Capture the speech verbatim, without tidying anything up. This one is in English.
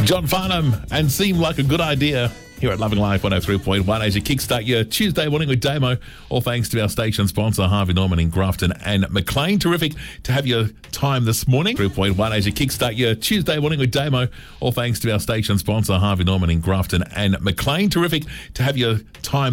John Farnham and Seemed Like a Good Idea here at Loving Life one oh three point one as you kickstart your Tuesday morning with Damo. All thanks to our station sponsor, Harvey Norman in Grafton and Maclean. Terrific to have your time this morning. three point one as you kickstart your Tuesday morning with Damo. All thanks to our station sponsor, Harvey Norman in Grafton and Maclean. Terrific to have your time